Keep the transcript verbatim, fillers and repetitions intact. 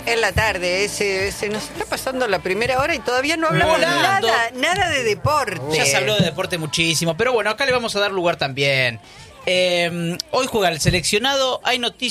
en la tarde. Se, se nos está pasando la primera hora y todavía no hablamos Volando. nada, nada de deporte. Ya se habló de deporte muchísimo, pero bueno, acá le vamos a dar lugar también. Eh, hoy juega el seleccionado, hay noticias.